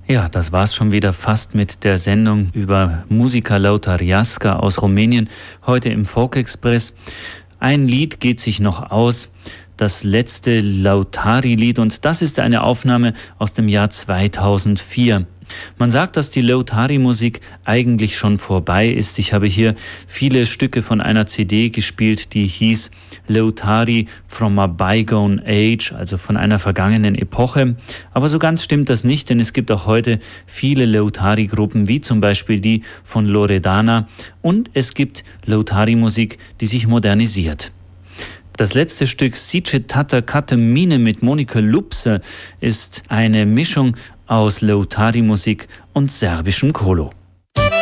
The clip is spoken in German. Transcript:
Ja, das war's schon wieder fast mit der Sendung über Musica Lautariasca aus Rumänien, heute im Folk Express. Ein Lied geht sich noch aus, das letzte Lautari-Lied, und das ist eine Aufnahme aus dem Jahr 2004. Man sagt, dass die Lautari-Musik eigentlich schon vorbei ist. Ich habe hier viele Stücke von einer CD gespielt, die hieß Lautari from a Bygone Age, also von einer vergangenen Epoche. Aber so ganz stimmt das nicht, denn es gibt auch heute viele Lautari-Gruppen, wie zum Beispiel die von Loredana, und es gibt Lautari-Musik, die sich modernisiert. Das letzte Stück Zice Tata Kate Mine mit Monika Lupse ist eine Mischung aus Lautari-Musik und serbischem Kolo.